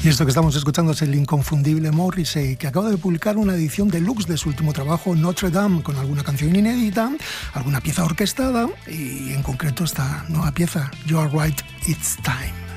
Y esto que estamos escuchando es el inconfundible Morrissey, que acaba de publicar una edición deluxe de su último trabajo, Notre Dame, con alguna canción inédita, alguna pieza orquestada y en concreto esta nueva pieza, You Are Right, It's Time.